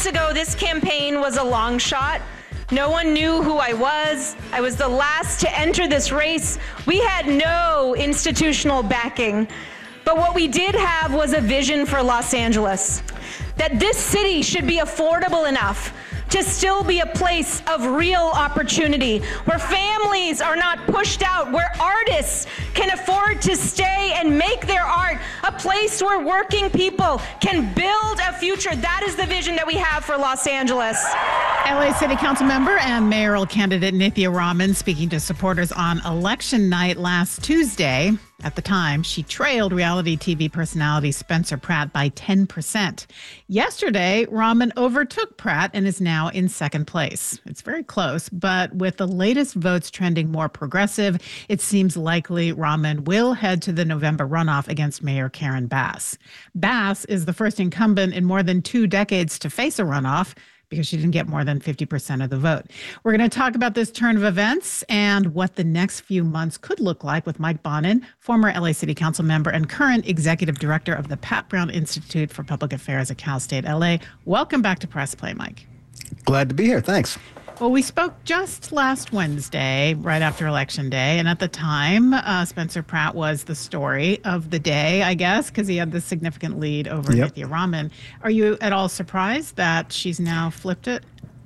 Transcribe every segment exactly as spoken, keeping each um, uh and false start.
ago, this campaign was a long shot. No one knew who I was. I was the last to enter this race. We had no institutional backing. But what we did have was a vision for Los Angeles, that this city should be affordable enough to still be a place of real opportunity, where families are not pushed out, where artists can afford to stay and make their art, a place where working people can build a future. That is the vision that we have for Los Angeles. L A City Council member and mayoral candidate Nithya Raman speaking to supporters on election night last Tuesday. At the time, she trailed reality T V personality Spencer Pratt by ten percent. Yesterday, Raman overtook Pratt and is now in second place. It's very close, but with the latest votes trending more progressive, it seems likely Raman will head to the November runoff against Mayor Karen Bass. Bass is the first incumbent in more than two decades to face a runoff, because she didn't get more than fifty percent of the vote. We're going to talk about this turn of events and what the next few months could look like with Mike Bonin, former L A City Council member and current executive director of the Pat Brown Institute for Public Affairs at Cal State L A. Welcome back to Press Play, Mike. Glad to be here. Thanks. Well, we spoke just last Wednesday, right after Election Day, and at the time, uh, Spencer Pratt was the story of the day, I guess, because he had this significant lead over Yep. Nithya Raman. Are you at all surprised that she's now flipped it?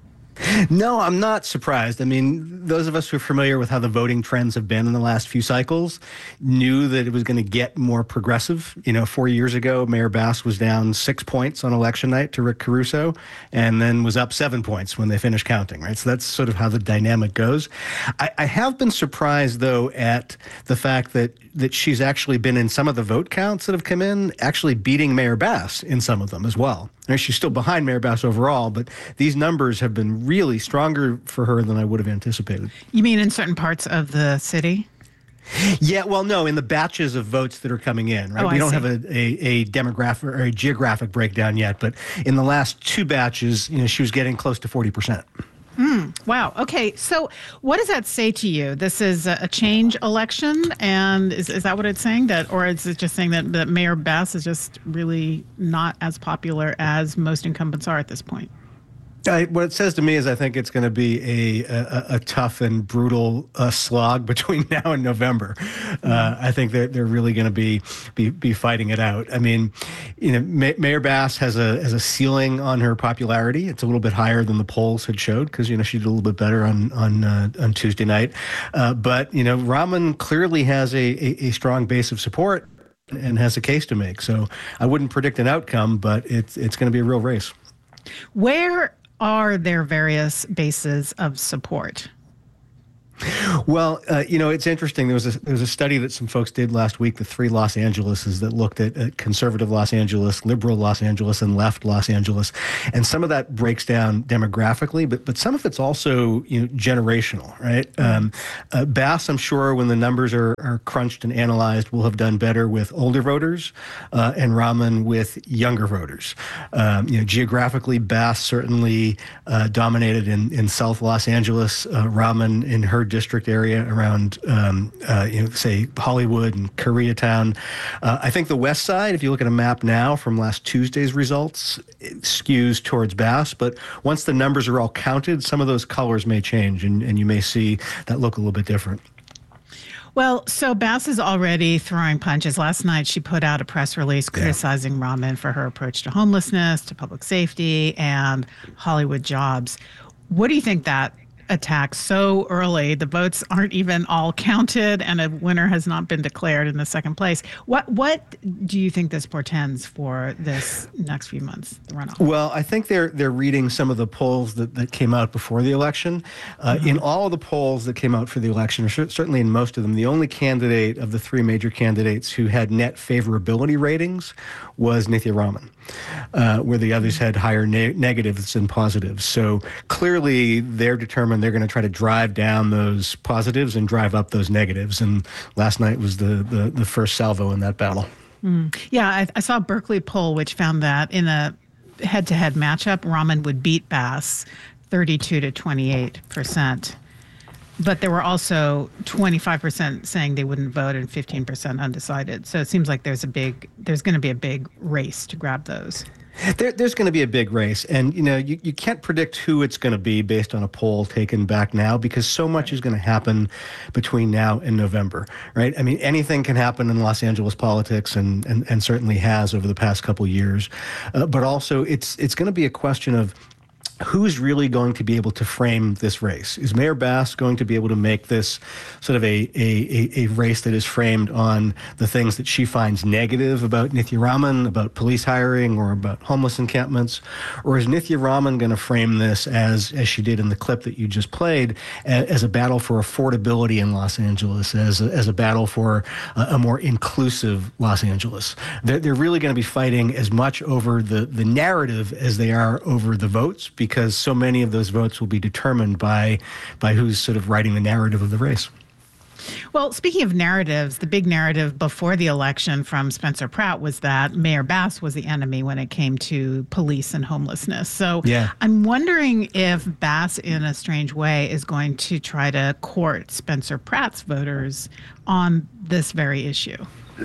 No, I'm not surprised. I mean, those of us who are familiar with how the voting trends have been in the last few cycles knew that it was going to get more progressive. You know, four years ago, Mayor Bass was down six points on election night to Rick Caruso, and then was up seven points when they finished counting, right? So that's sort of how the dynamic goes. I, I have been surprised, though, at the fact that that she's actually been in some of the vote counts that have come in, actually beating Mayor Bass in some of them as well. Now, she's still behind Mayor Bass overall, but these numbers have been really stronger for her than I would have anticipated. You mean in certain parts of the city? Yeah, well, no, in the batches of votes that are coming in, right? Oh, we I don't see. have a, a, a demographic or a geographic breakdown yet, but in the last two batches, you know, she was getting close to forty percent. Mm, wow. Okay. So what does that say to you? This is a, a change election, and is, is that what it's saying? That, or is it just saying that, that Mayor Bass is just really not as popular as most incumbents are at this point? I, what it says to me is I think it's going to be a, a, a tough and brutal uh, slog between now and November. Uh, I think that they're really going to be, be be fighting it out. I mean, you know, Ma- Mayor Bass has a has a ceiling on her popularity. It's a little bit higher than the polls had showed because you know she did a little bit better on on uh, on Tuesday night. Uh, but you know, Raman clearly has a, a, a strong base of support and has a case to make. So I wouldn't predict an outcome, but it's it's going to be a real race. Where are there various bases of support? Well, uh, you know, it's interesting. There was a there was a study that some folks did last week, the three Los Angeleses, that looked at, at conservative Los Angeles, liberal Los Angeles, and left Los Angeles, and some of that breaks down demographically, but but some of it's also you know generational, right? Um, uh, Bass, I'm sure, when the numbers are, are crunched and analyzed, will have done better with older voters, uh, and Raman with younger voters. Um, you know, geographically, Bass certainly uh, dominated in in South Los Angeles. Uh, Raman in her district area around, um, uh, you know, say Hollywood and Koreatown. Uh, I think the West Side, if you look at a map now from last Tuesday's results, it skews towards Bass. But once the numbers are all counted, some of those colors may change, and, and you may see that look a little bit different. Well, so Bass is already throwing punches. Last night, she put out a press release criticizing yeah. Raman for her approach to homelessness, to public safety, and Hollywood jobs. What do you think that attack so early? The votes aren't even all counted, and a winner has not been declared in the second place. What what do you think this portends for this next few months, the runoff? Well, I think they're they're reading some of the polls that, that came out before the election. Uh, mm-hmm. In all of the polls that came out for the election, or certainly in most of them, the only candidate of the three major candidates who had net favorability ratings was Nithya Raman, uh, where the others had higher ne- negatives than positives. So clearly they're determined they're going to try to drive down those positives and drive up those negatives. And last night was the, the, the first salvo in that battle. Mm. Yeah, I, I saw a Berkeley poll which found that in a head-to-head matchup, Raman would beat Bass thirty-two to twenty-eight percent. But there were also twenty-five percent saying they wouldn't vote and fifteen percent undecided. So it seems like there's a big, there's going to be a big race to grab those. There, there's going to be a big race, and you know you, you can't predict who it's going to be based on a poll taken back now, because so much is going to happen between now and November, right? I mean, anything can happen in Los Angeles politics, and and, and certainly has over the past couple years. Uh, but also, it's it's going to be a question of who's really going to be able to frame this race. Is Mayor Bass going to be able to make this sort of a, a, a race that is framed on the things that she finds negative about Nithya Raman, about police hiring, or about homeless encampments? Or is Nithya Raman going to frame this as, as she did in the clip that you just played, as a battle for affordability in Los Angeles, as a, as a battle for a, a more inclusive Los Angeles? They're, they're really going to be fighting as much over the, the narrative as they are over the votes, because so many of those votes will be determined by by who's sort of writing the narrative of the race. Well, speaking of narratives, the big narrative before the election from Spencer Pratt was that Mayor Bass was the enemy when it came to police and homelessness. So yeah. I'm wondering if Bass, in a strange way, is going to try to court Spencer Pratt's voters on this very issue.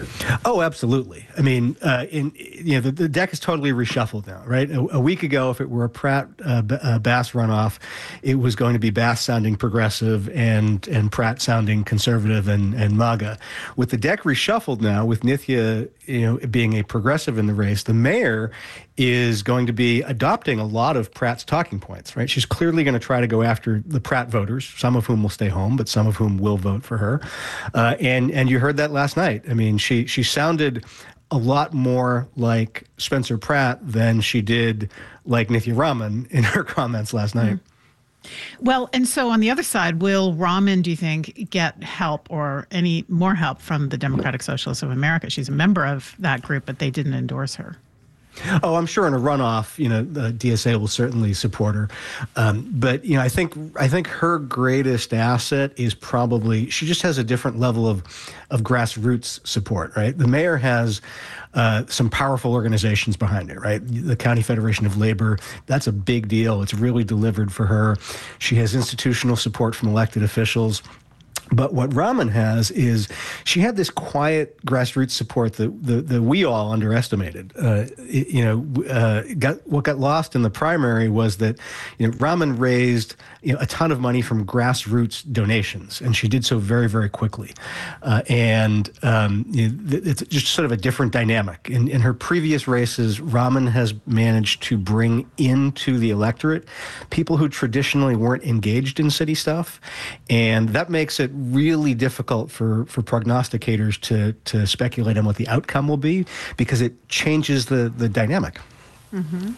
Oh, absolutely. I mean, uh, in you know, the, the deck is totally reshuffled now, right? A, a week ago, if it were a Pratt uh, B- uh, Bass runoff, it was going to be Bass sounding progressive and and Pratt sounding conservative and and MAGA. With the deck reshuffled now, with Nithya, you know, being a progressive in the race, the mayor is going to be adopting a lot of Pratt's talking points, right? She's clearly going to try to go after the Pratt voters, some of whom will stay home, but some of whom will vote for her. Uh, and and you heard that last night. I mean, she she sounded a lot more like Spencer Pratt than she did like Nithya Raman in her comments last night. Mm-hmm. Well, and so on the other side, will Raman, do you think, get help or any more help from the Democratic Socialists of America? She's a member of that group, but they didn't endorse her. Oh, I'm sure in a runoff, you know, the D S A will certainly support her. Um, but, you know, I think I think her greatest asset is probably, she just has a different level of, of grassroots support, right? The mayor has uh, some powerful organizations behind it, right? The County Federation of Labor, that's a big deal. It's really delivered for her. She has institutional support from elected officials. But what Raman has is she had this quiet grassroots support that, that, that we all underestimated. Uh, it, you know, uh, got, what got lost in the primary was that, you know, Raman raised, you know, a ton of money from grassroots donations, and she did so very, very quickly. Uh, and um, you know, it's just sort of a different dynamic. In, in her previous races, Raman has managed to bring into the electorate people who traditionally weren't engaged in city stuff, and that makes it really difficult for, for prognosticators to to speculate on what the outcome will be, because it changes the, the dynamic. Mm-hmm.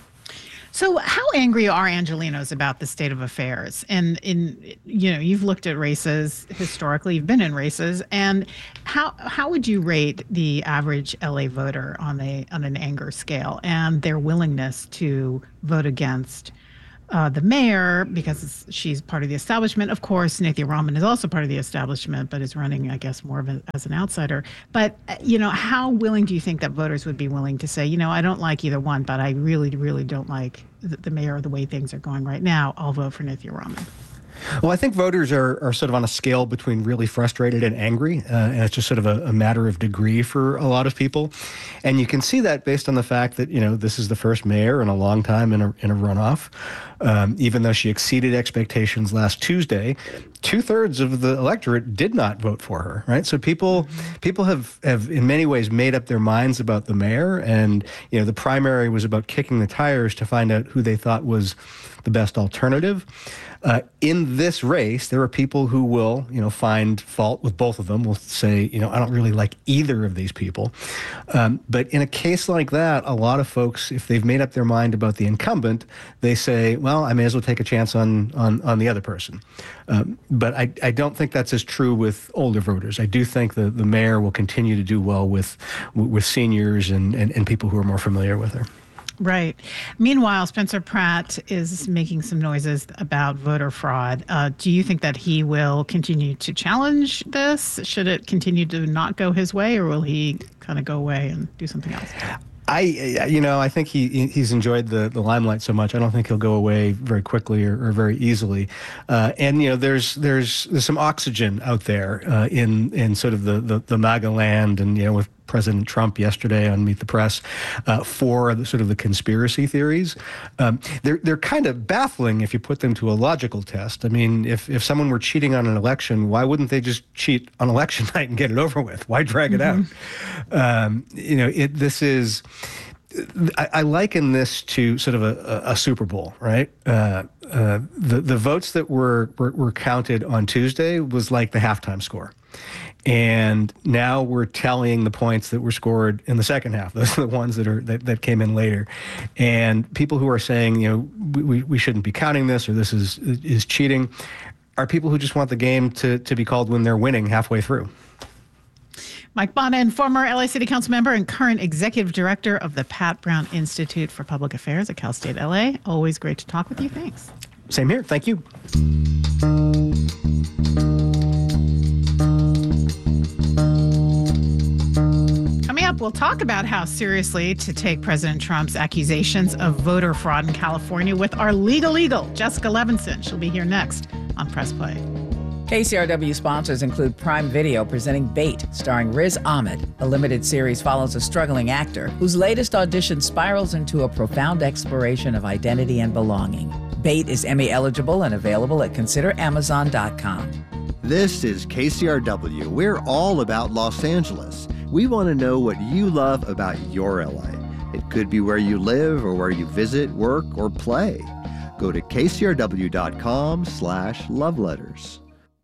So how angry are Angelenos about the state of affairs? And in, you know, you've looked at races historically, you've been in races, and how how would you rate the average L A voter on a on an anger scale and their willingness to vote against Uh, the mayor, because she's part of the establishment? Of course, Nithya Raman is also part of the establishment, but is running, I guess, more of a, as an outsider. But, you know, how willing do you think that voters would be willing to say, you know, I don't like either one, but I really, really don't like the, the mayor or the way things are going right now. I'll vote for Nithya Raman. Well, I think voters are, are sort of on a scale between really frustrated and angry, uh, and it's just sort of a, a matter of degree for a lot of people. And you can see that based on the fact that, you know, this is the first mayor in a long time in a, in a runoff. Um, even though she exceeded expectations last Tuesday, two-thirds of the electorate did not vote for her, right? So people people have, have in many ways made up their minds about the mayor, and, you know, the primary was about kicking the tires to find out who they thought was the best alternative. Uh, in this race, there are people who will, you know, find fault with both of them. Will say, you know, I don't really like either of these people. Um, but in a case like that, a lot of folks, if they've made up their mind about the incumbent, they say, well, I may as well take a chance on on, on the other person. Um, but I, I don't think that's as true with older voters. I do think the, the mayor will continue to do well with with seniors and, and, and people who are more familiar with her. Right. Meanwhile, Spencer Pratt is making some noises about voter fraud. Uh, do you think that he will continue to challenge this? Should it continue to not go his way, or will he kind of go away and do something else? I, you know, I think he he's enjoyed the, the limelight so much. I don't think he'll go away very quickly or, or very easily. Uh, and you know, there's there's there's some oxygen out there uh, in in sort of the, the the MAGA land, and you know, with President Trump yesterday on Meet the Press uh, for the, sort of the conspiracy theories. Um, they're they're kind of baffling if you put them to a logical test. I mean, if if someone were cheating on an election, why wouldn't they just cheat on election night and get it over with? Why drag it mm-hmm. out? Um, you know, it. This is. I, I liken this to sort of a, a, a Super Bowl, right? Uh, uh, the the votes that were, were were counted on Tuesday was like the halftime score. And now we're tallying the points that were scored in the second half. Those are the ones that are that, that came in later. And people who are saying, you know, we, we shouldn't be counting this, or this is is cheating, are people who just want the game to, to be called when they're winning halfway through. Mike Bonin, former L A City Council member and current executive director of the Pat Brown Institute for Public Affairs at Cal State L A. Always great to talk with you. Thanks. Same here. Thank you. We'll talk about how seriously to take President Trump's accusations of voter fraud in California with our legal eagle, Jessica Levinson. She'll be here next on Press Play. K C R W sponsors include Prime Video presenting Bait, starring Riz Ahmed. The limited series follows a struggling actor whose latest audition spirals into a profound exploration of identity and belonging. Bait is Emmy eligible and available at consider amazon dot com. This is K C R W. We're all about Los Angeles. We want to know what you love about your L A. It could be where you live or where you visit, work, or play. Go to K C R W dot com slash love letters.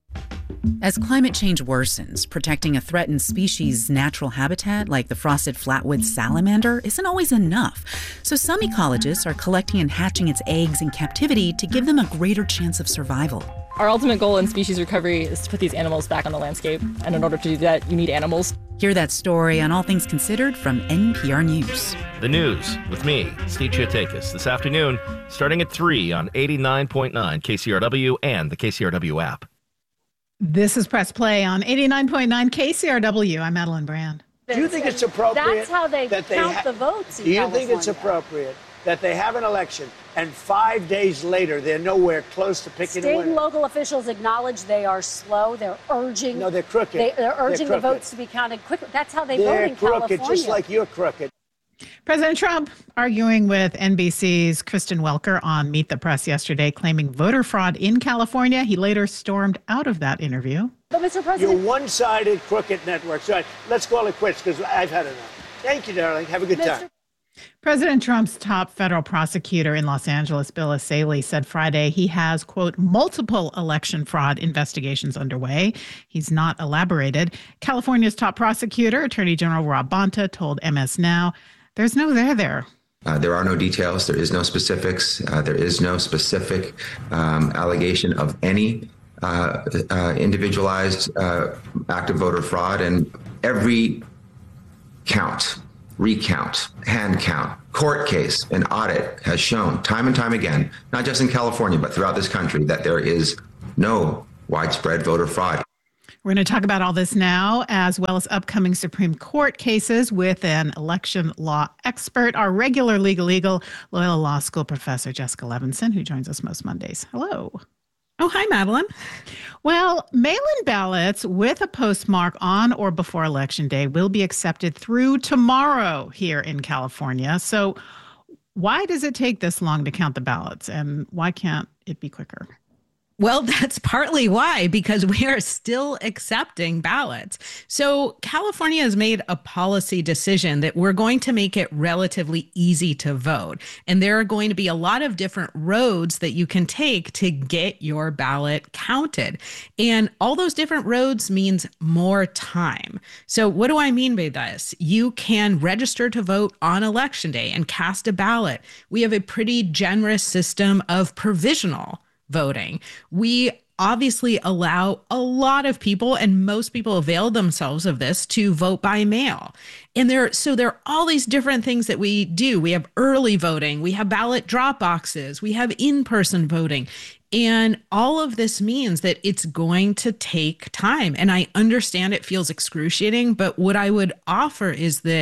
As climate change worsens, protecting a threatened species' natural habitat like the frosted flatwood salamander isn't always enough. So some ecologists are collecting and hatching its eggs in captivity to give them a greater chance of survival. Our ultimate goal in species recovery is to put these animals back on the landscape. And in order to do that, you need animals. Hear that story on All Things Considered from N P R News. The news with me, Steve Chiotakis, this afternoon, starting at three on eighty-nine point nine K C R W and the K C R W app. This is Press Play on eighty-nine point nine K C R W. I'm Madeline Brand. Do you think it's appropriate? That's how they that count they ha- the votes in Do you California. think it's appropriate that they have an election and five days later they're nowhere close to picking State a winner? and local officials acknowledge they are slow. They're urging. No, they're crooked. They, they're urging they're the votes to be counted quickly. That's how they they're vote in crooked, California. just like you're crooked. President Trump arguing with N B C's Kristen Welker on Meet the Press yesterday, claiming voter fraud in California. He later stormed out of that interview. But Mister President, You're one-sided crooked network. So let's call it quits because I've had enough. Thank you, darling. Have a good Mister time. President Trump's top federal prosecutor in Los Angeles, Bill Essayli, said Friday he has, quote, multiple election fraud investigations underway. He's not elaborated. California's top prosecutor, Attorney General Rob Bonta, told M S Now, there's no there there. Uh, there are no details. There is no specifics. Uh, there is no specific um, allegation of any uh, uh, individualized uh, active voter fraud. And every count, recount, hand count, court case, and audit has shown time and time again, not just in California, but throughout this country, that there is no widespread voter fraud. We're going to talk about all this now, as well as upcoming Supreme Court cases with an election law expert, our regular legal eagle, Loyola Law School professor Jessica Levinson, who joins us most Mondays. Hello. Oh, hi, Madeline. Well, mail-in ballots with a postmark on or before Election Day will be accepted through tomorrow here in California. So why does it take this long to count the ballots, and why can't it be quicker? Well, that's partly why, because we are still accepting ballots. So California has made a policy decision that we're going to make it relatively easy to vote. And there are going to be a lot of different roads that you can take to get your ballot counted. And all those different roads means more time. So what do I mean by this? You can register to vote on Election Day and cast a ballot. We have a pretty generous system of provisional voting. We obviously allow a lot of people, and most people avail themselves of this, to vote by mail. And there, so there are all these different things that we do. We have early voting, we have ballot drop boxes, we have in-person voting. And all of this means that it's going to take time. And I understand it feels excruciating, but what I would offer is that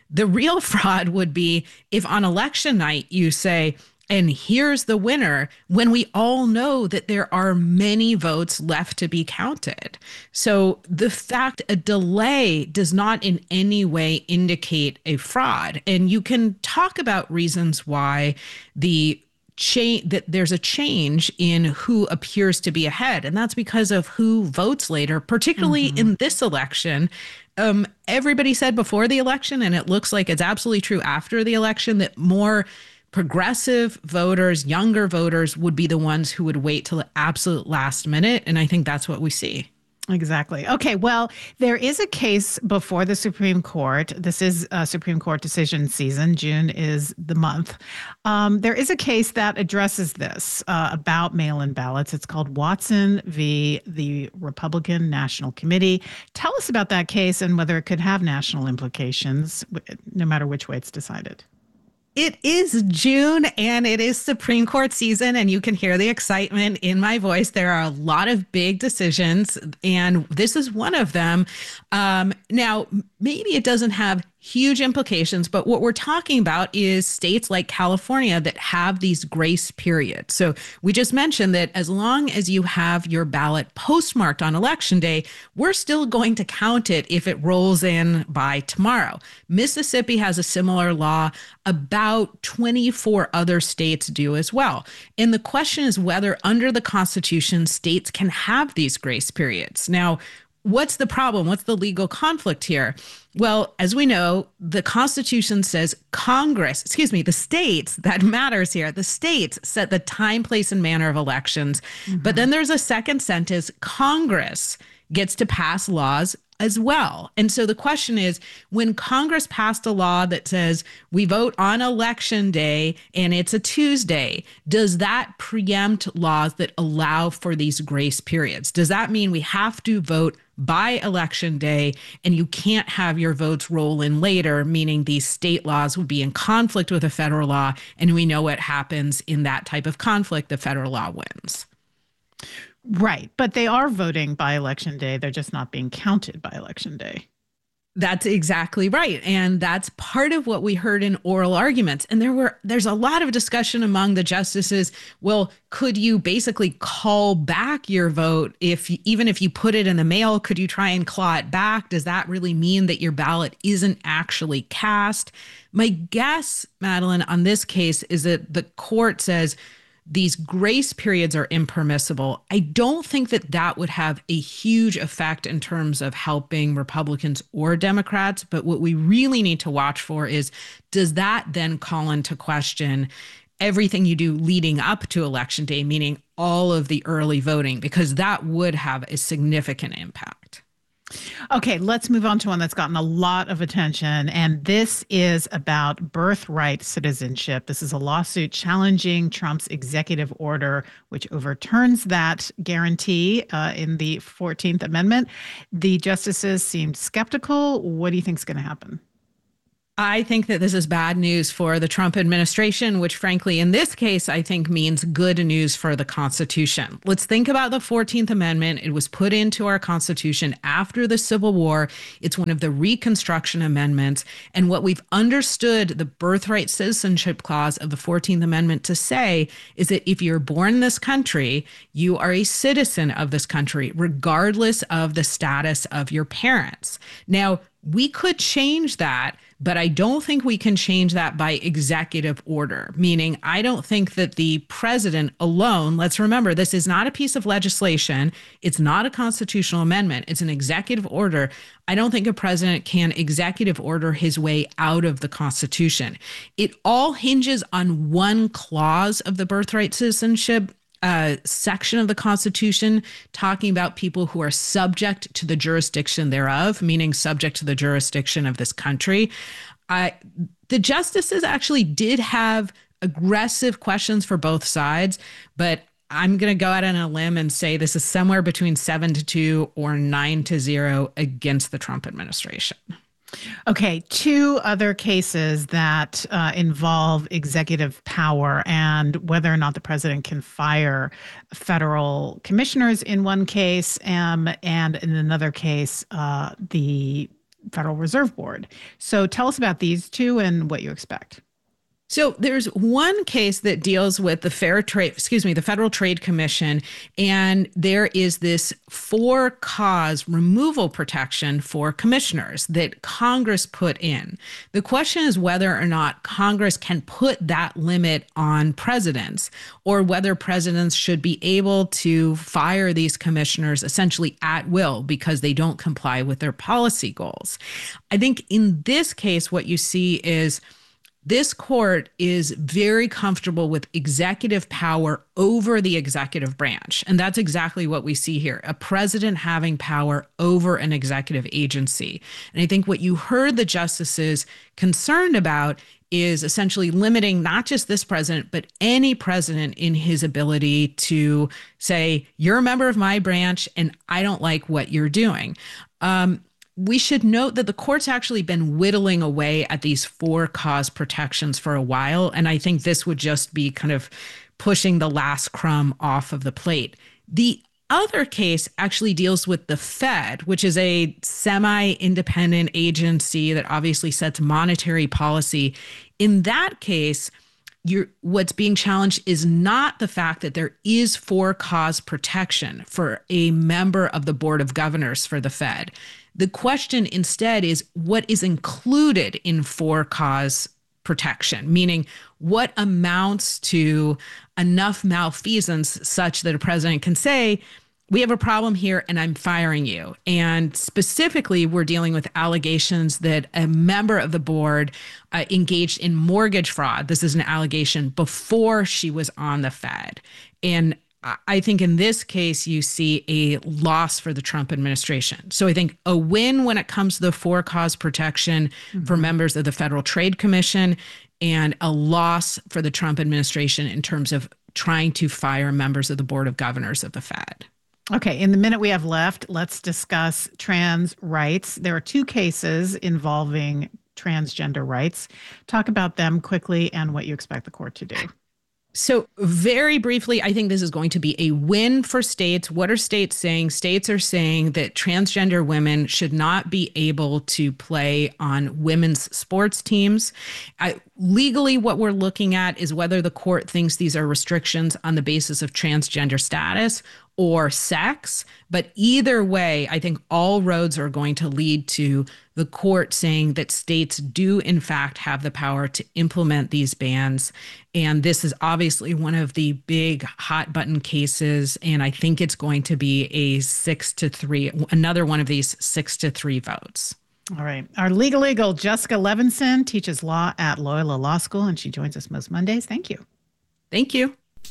The real fraud would be if on election night you say, and here's the winner, when we all know that there are many votes left to be counted. So the fact a delay does not in any way indicate a fraud. And you can talk about reasons why the change that there's a change in who appears to be ahead. And that's because of who votes later, particularly mm-hmm. in this election. Um, everybody said before the election, and it looks like it's absolutely true after the election, that more progressive voters, younger voters would be the ones who would wait till the absolute last minute. And I think that's what we see. Exactly. Okay, well, there is a case before the Supreme Court. This is a Supreme Court decision season. June is the month. Um, there is a case that addresses this uh, about mail-in ballots. It's called Watson v. the Republican National Committee. Tell us about that case and whether it could have national implications, no matter which way it's decided. It is June and it is Supreme Court season, and you can hear the excitement in my voice. There are a lot of big decisions, and this is one of them. Um, now, maybe it doesn't have huge implications, but what we're talking about is states like California that have these grace periods. So we just mentioned that as long as you have your ballot postmarked on election day, we're still going to count it if it rolls in by tomorrow. Mississippi has a similar law. About twenty-four other states do as well. And the question is whether under the Constitution, states can have these grace periods. Now, what's the problem? What's the legal conflict here? Well, as we know, the Constitution says Congress, excuse me, the states, that matters here. The states set the time, place, and manner of elections. Mm-hmm. But then there's a second sentence, Congress gets to pass laws as well. And so the question is, when Congress passed a law that says we vote on election day and it's a Tuesday, does that preempt laws that allow for these grace periods? Does that mean we have to vote by election day and you can't have your votes roll in later, meaning these state laws would be in conflict with a federal law? And we know what happens in that type of conflict, the federal law wins. Right. But they are voting by election day. They're just not being counted by election day. That's exactly right. And that's part of what we heard in oral arguments. And there were there's a lot of discussion among the justices. Well, could you basically call back your vote if even if you put it in the mail, could you try and claw it back? Does that really mean that your ballot isn't actually cast? My guess, Madeline, on this case is that the court says these grace periods are impermissible. I don't think that that would have a huge effect in terms of helping Republicans or Democrats. But what we really need to watch for is, does that then call into question everything you do leading up to Election Day, meaning all of the early voting, because that would have a significant impact. Okay, let's move on to one that's gotten a lot of attention, and this is about birthright citizenship. This is a lawsuit challenging Trump's executive order, which overturns that guarantee uh, in the fourteenth Amendment. The justices seemed skeptical. What do you think is going to happen? I think that this is bad news for the Trump administration, which frankly, in this case, I think means good news for the Constitution. Let's think about the fourteenth Amendment. It was put into our Constitution after the Civil War. It's one of the Reconstruction Amendments. And what we've understood the birthright citizenship clause of the fourteenth Amendment to say is that if you're born in this country, you are a citizen of this country, regardless of the status of your parents. Now, we could change that, but I don't think we can change that by executive order, meaning I don't think that the president alone, let's remember, this is not a piece of legislation. It's not a constitutional amendment. It's an executive order. I don't think a president can executive order his way out of the Constitution. It all hinges on one clause of the birthright citizenship Uh, section of the Constitution talking about people who are subject to the jurisdiction thereof, meaning subject to the jurisdiction of this country. Uh, the justices actually did have aggressive questions for both sides, but I'm going to go out on a limb and say this is somewhere between seven to two or nine to zero against the Trump administration. Okay, two other cases that uh, involve executive power and whether or not the president can fire federal commissioners in one case, um, and in another case, uh, the Federal Reserve Board. So tell us about these two and what you expect. So there's one case that deals with the fair trade, excuse me, the Federal Trade Commission, and there is this for cause removal protection for commissioners that Congress put in. The question is whether or not Congress can put that limit on presidents, or whether presidents should be able to fire these commissioners essentially at will because they don't comply with their policy goals. I think in this case, what you see is this court is very comfortable with executive power over the executive branch. And that's exactly what we see here, a president having power over an executive agency. And I think what you heard the justices concerned about is essentially limiting not just this president, but any president in his ability to say, you're a member of my branch and I don't like what you're doing. Um, We should note that the court's actually been whittling away at these for cause protections for a while. And I think this would just be kind of pushing the last crumb off of the plate. The other case actually deals with the Fed, which is a semi-independent agency that obviously sets monetary policy. In that case, You're, what's being challenged is not the fact that there is for cause protection for a member of the Board of Governors for the Fed. The question instead is what is included in for cause protection, meaning what amounts to enough malfeasance such that a president can say, we have a problem here and I'm firing you. And specifically, we're dealing with allegations that a member of the board uh, engaged in mortgage fraud. This is an allegation before she was on the Fed. And I think in this case, you see a loss for the Trump administration. So I think a win when it comes to the for cause protection mm-hmm. for members of the Federal Trade Commission, and a loss for the Trump administration in terms of trying to fire members of the Board of Governors of the Fed. Okay, in the minute we have left, let's discuss trans rights. There are two cases involving transgender rights. Talk about them quickly and what you expect the court to do. So very briefly, I think this is going to be a win for states. What are states saying? States are saying that transgender women should not be able to play on women's sports teams. I, legally, what we're looking at is whether the court thinks these are restrictions on the basis of transgender status or sex. But either way, I think all roads are going to lead to the court saying that states do, in fact, have the power to implement these bans. And this is obviously one of the big hot button cases. And I think it's going to be a six to three, another one of these six to three votes. All right. Our legal eagle, Jessica Levinson, teaches law at Loyola Law School, and she joins us most Mondays. Thank you. Thank you.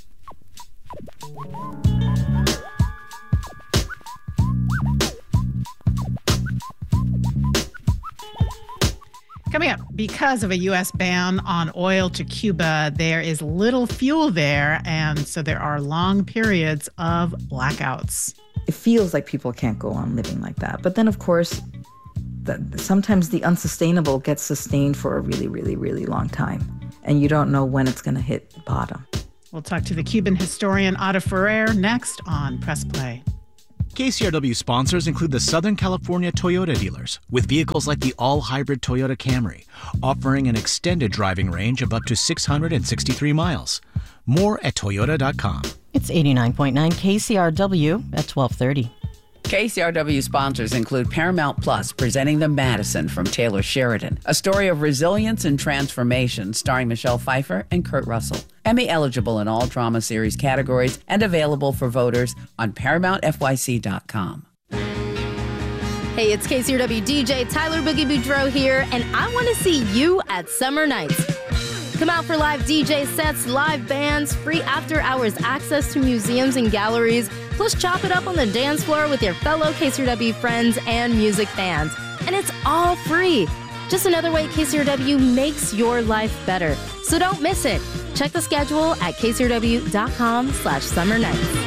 Coming up, because of a U S ban on oil to Cuba, there is little fuel there, and so there are long periods of blackouts. It feels like people can't go on living like that. But then, of course, the, sometimes the unsustainable gets sustained for a really, really, really long time, and you don't know when it's going to hit bottom. We'll talk to the Cuban historian Ada Ferrer next on Press Play. K C R W sponsors include the Southern California Toyota dealers, with vehicles like the all-hybrid Toyota Camry, offering an extended driving range of up to six hundred sixty-three miles. More at toyota dot com. It's eighty-nine point nine K C R W at twelve thirty. K C R W sponsors include Paramount Plus, presenting The Madison from Taylor Sheridan, a story of resilience and transformation starring Michelle Pfeiffer and Kurt Russell. Emmy eligible in all drama series categories and available for voters on paramount f y c dot com. Hey, it's K C R W D J Tyler Boogie Boudreaux here, and I want to see you at Summer Nights. Come out for live D J sets, live bands, free after-hours access to museums and galleries, plus chop it up on the dance floor with your fellow K C R W friends and music fans. And it's all free. Just another way K C R W makes your life better. So don't miss it. Check the schedule at k c r w dot com slash summer nights.